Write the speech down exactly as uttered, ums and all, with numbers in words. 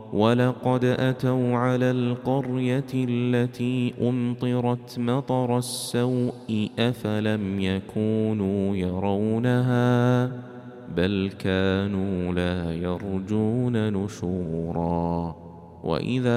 ولقد أتوا على القرية التي أمطرت مطر السوء أفلم يكونوا يرونها بل كانوا لا يرجون نشورا. وإذا